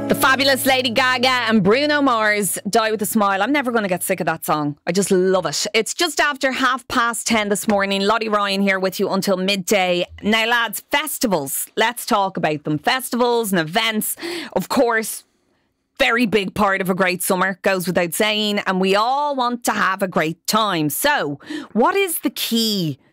The fabulous Lady Gaga and Bruno Mars, Die With A Smile. I'm never going to get sick of that song. I just love it. It's just after 10:30 this morning. Lottie Ryan here with you until midday. Now, lads, festivals. Let's talk about them. Festivals and events, of course, very big part of a great summer, goes without saying, and we all want to have a great time. So, what is the key